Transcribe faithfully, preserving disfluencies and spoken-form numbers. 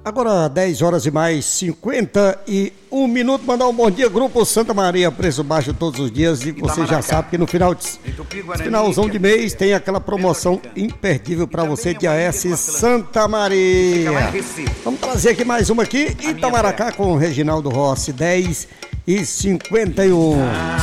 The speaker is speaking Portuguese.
Agora dez horas e mais cinquenta e um minutos. Mandar um bom dia, Grupo Santa Maria, preço baixo todos os dias. E você já sabe que no final de, finalzão de mês tem aquela promoção imperdível para você de A S Santa Maria. Vamos trazer aqui mais uma aqui, Itamaracá com o Reginaldo Rossi, dez e cinquenta e um.